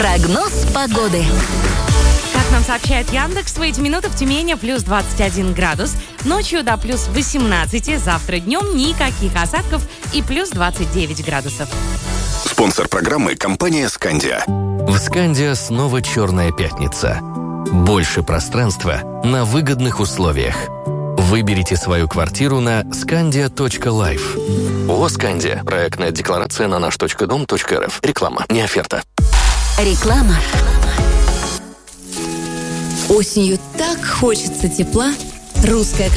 Прогноз погоды. Как нам сообщает Яндекс, в эти минуты в Тюмени плюс 21 градус, ночью до плюс 18, завтра днем никаких осадков и плюс 29 градусов. Спонсор программы — компания «Скандия». В «Скандия» снова черная пятница. Больше пространства на выгодных условиях. Выберите свою квартиру на scandia.life. ООО «Скандия». Проектная декларация на наш.дом.рф. Реклама, не оферта. Реклама. Осенью так хочется тепла. Русская